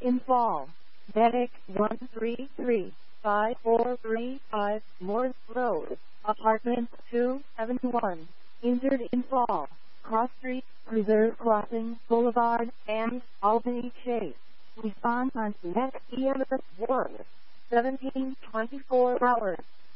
in fall. Medic 133-5435, Morse Road, Apartment 271. Injured in fall. Cross Street, Preserve Crossing, Boulevard, and Albany Chase. Response on Net EMS 1. 17-24 hours.